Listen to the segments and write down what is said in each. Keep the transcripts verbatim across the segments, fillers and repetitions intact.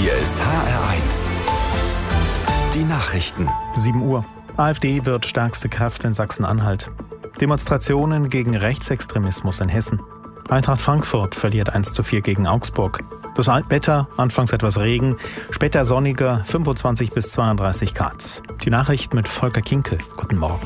Hier ist H R eins. Die Nachrichten. sieben Uhr. AfD wird stärkste Kraft in Sachsen-Anhalt. Demonstrationen gegen Rechtsextremismus in Hessen. Eintracht Frankfurt verliert eins zu vier gegen Augsburg. Das Wetter, anfangs etwas Regen, später sonniger, fünfundzwanzig bis zweiunddreißig Grad. Die Nachricht mit Volker Kinkel. Guten Morgen.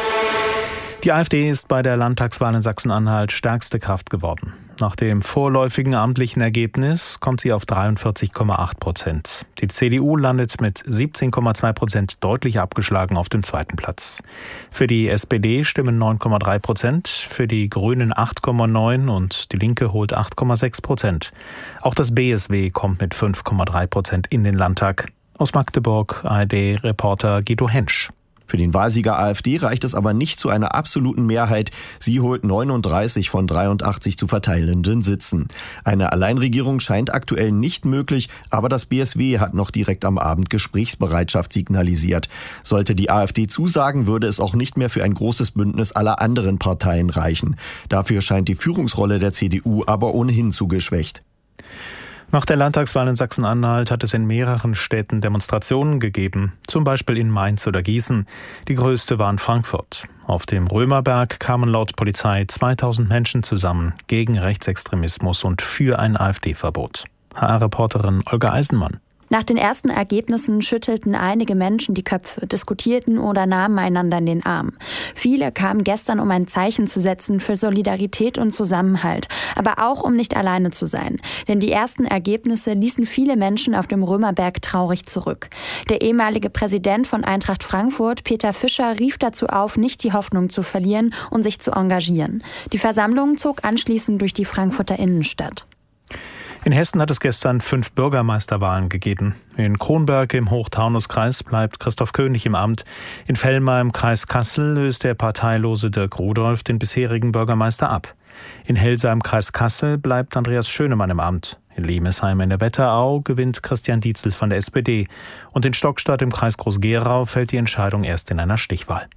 Die AfD ist bei der Landtagswahl in Sachsen-Anhalt stärkste Kraft geworden. Nach dem vorläufigen amtlichen Ergebnis kommt sie auf dreiundvierzig Komma acht Prozent. Die C D U landet mit siebzehn Komma zwei Prozent deutlich abgeschlagen auf dem zweiten Platz. Für die S P D stimmen neun Komma drei Prozent, für die Grünen acht Komma neun und die Linke holt acht Komma sechs Prozent. Auch das B S W kommt mit fünf Komma drei Prozent in den Landtag. Aus Magdeburg A R D-Reporter Guido Hensch. Für den Wahlsieger AfD reicht es aber nicht zu einer absoluten Mehrheit. Sie holt neununddreißig von dreiundachtzig zu verteilenden Sitzen. Eine Alleinregierung scheint aktuell nicht möglich, aber das B S W hat noch direkt am Abend Gesprächsbereitschaft signalisiert. Sollte die AfD zusagen, würde es auch nicht mehr für ein großes Bündnis aller anderen Parteien reichen. Dafür scheint die Führungsrolle der C D U aber ohnehin zu geschwächt. Nach der Landtagswahl in Sachsen-Anhalt hat es in mehreren Städten Demonstrationen gegeben, zum Beispiel in Mainz oder Gießen. Die größte war in Frankfurt. Auf dem Römerberg kamen laut Polizei zweitausend Menschen zusammen gegen Rechtsextremismus und für ein AfD-Verbot. H R-Reporterin Olga Eisenmann. Nach den ersten Ergebnissen schüttelten einige Menschen die Köpfe, diskutierten oder nahmen einander in den Arm. Viele kamen gestern, um ein Zeichen zu setzen für Solidarität und Zusammenhalt, aber auch um nicht alleine zu sein. Denn die ersten Ergebnisse ließen viele Menschen auf dem Römerberg traurig zurück. Der ehemalige Präsident von Eintracht Frankfurt, Peter Fischer, rief dazu auf, nicht die Hoffnung zu verlieren und sich zu engagieren. Die Versammlung zog anschließend durch die Frankfurter Innenstadt. In Hessen hat es gestern fünf Bürgermeisterwahlen gegeben. In Kronberg im Hochtaunuskreis bleibt Christoph König im Amt. In Vellmar im Kreis Kassel löst der parteilose Dirk Rudolph den bisherigen Bürgermeister ab. In Helsa im Kreis Kassel bleibt Andreas Schönemann im Amt. In Lemesheim in der Wetterau gewinnt Christian Dietzel von der S P D. Und in Stockstadt im Kreis Groß-Gerau fällt die Entscheidung erst in einer Stichwahl.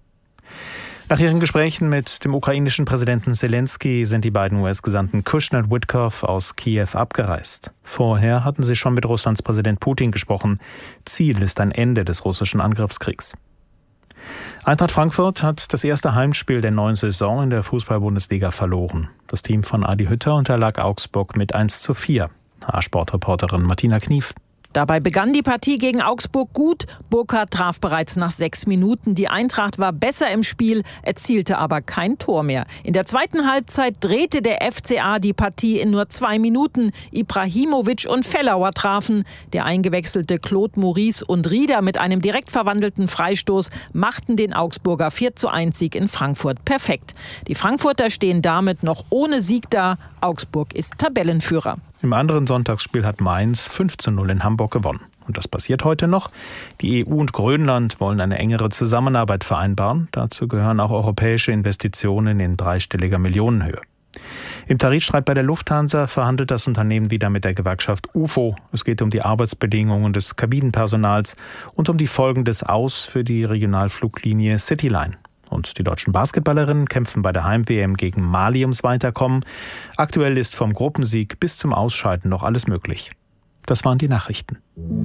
Nach ihren Gesprächen mit dem ukrainischen Präsidenten Zelensky sind die beiden U S-Gesandten Kushner und Witkoff aus Kiew abgereist. Vorher hatten sie schon mit Russlands Präsident Putin gesprochen. Ziel ist ein Ende des russischen Angriffskriegs. Eintracht Frankfurt hat das erste Heimspiel der neuen Saison in der Fußball-Bundesliga verloren. Das Team von Adi Hütter unterlag Augsburg mit eins zu vier. H R-Sportreporterin Martina Knief. Dabei begann die Partie gegen Augsburg gut. Burkhardt traf bereits nach sechs Minuten. Die Eintracht war besser im Spiel, erzielte aber kein Tor mehr. In der zweiten Halbzeit drehte der F C A die Partie in nur zwei Minuten. Ibrahimovic und Fellauer trafen. Der eingewechselte Claude Maurice und Rieder mit einem direkt verwandelten Freistoß machten den Augsburger vier zu eins Sieg in Frankfurt perfekt. Die Frankfurter stehen damit noch ohne Sieg da. Augsburg ist Tabellenführer. Im anderen Sonntagsspiel hat Mainz fünf zu null in Hamburg gewonnen. Und das passiert heute noch. Die E U und Grönland wollen eine engere Zusammenarbeit vereinbaren. Dazu gehören auch europäische Investitionen in dreistelliger Millionenhöhe. Im Tarifstreit bei der Lufthansa verhandelt das Unternehmen wieder mit der Gewerkschaft U F O. Es geht um die Arbeitsbedingungen des Kabinenpersonals und um die Folgen des Aus für die Regionalfluglinie Cityline. Und die deutschen Basketballerinnen kämpfen bei der Heim-W M gegen Mali ums Weiterkommen. Aktuell ist vom Gruppensieg bis zum Ausscheiden noch alles möglich. Das waren die Nachrichten.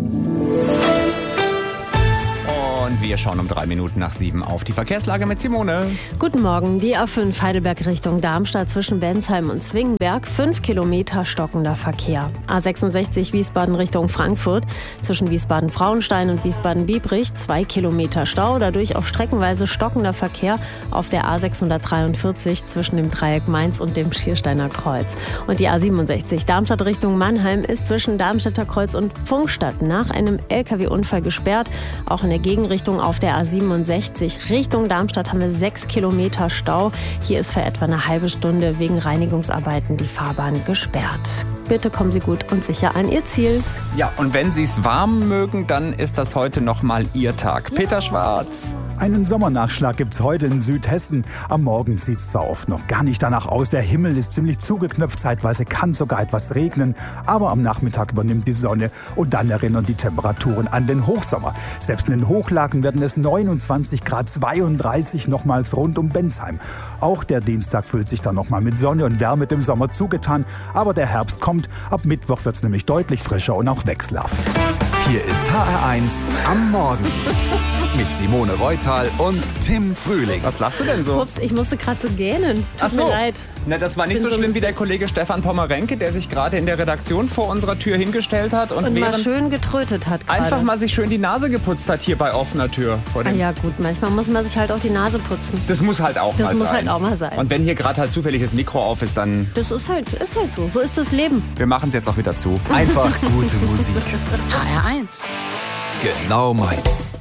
Und wir schauen um drei Minuten nach sieben auf die Verkehrslage mit Simone. Guten Morgen. Die A fünf Heidelberg Richtung Darmstadt zwischen Bensheim und Zwingenberg. Fünf Kilometer stockender Verkehr. A sechsundsechzig Wiesbaden Richtung Frankfurt. Zwischen Wiesbaden-Frauenstein und Wiesbaden-Biebrich. Zwei Kilometer Stau. Dadurch auch streckenweise stockender Verkehr auf der A sechshundertdreiundvierzig zwischen dem Dreieck Mainz und dem Schiersteiner Kreuz. Und die A siebenundsechzig Darmstadt Richtung Mannheim ist zwischen Darmstädter Kreuz und Pfungstadt nach einem L K W-Unfall gesperrt. Auch in der Gegenrichtung auf der A siebenundsechzig Richtung Darmstadt haben wir sechs Kilometer Stau. Hier ist für etwa eine halbe Stunde wegen Reinigungsarbeiten die Fahrbahn gesperrt. Bitte kommen Sie gut und sicher an Ihr Ziel. Ja, und wenn Sie es warm mögen, dann ist das heute noch mal Ihr Tag. Peter Schwarz. Einen Sommernachschlag gibt's heute in Südhessen. Am Morgen sieht's zwar oft noch gar nicht danach aus, der Himmel ist ziemlich zugeknöpft, zeitweise kann sogar etwas regnen, aber am Nachmittag übernimmt die Sonne und dann erinnern die Temperaturen an den Hochsommer. Selbst in den Hochlagen werden es neunundzwanzig Grad, zweiunddreißig nochmals rund um Bensheim. Auch der Dienstag fühlt sich dann nochmal mit Sonne und Wärme dem Sommer zugetan, aber der Herbst kommt. Ab Mittwoch wird's nämlich deutlich frischer und auch wechselhaft. Hier ist H R eins am Morgen mit Simone Reutal und Tim Frühling. Was lachst du denn so? Ups, ich musste gerade so gähnen. Tut Ach so. mir leid. Na, das war nicht so Bin so schlimm ein wie der Kollege Stefan Pommerenke, der sich gerade in der Redaktion vor unserer Tür hingestellt hat und, Und mal während schön getrötet hat gerade. einfach mal sich schön die Nase geputzt hat hier bei offener Tür. Vor Ah dem ja gut, manchmal muss man sich halt auch die Nase putzen. Das muss halt auch Das mal muss sein. halt auch mal sein. Und wenn hier gerade halt zufällig das Mikro auf ist, dann Das ist halt, ist halt so. So ist das Leben. wir machen es jetzt auch wieder zu. Einfach gute Musik. H R eins. Genau meins.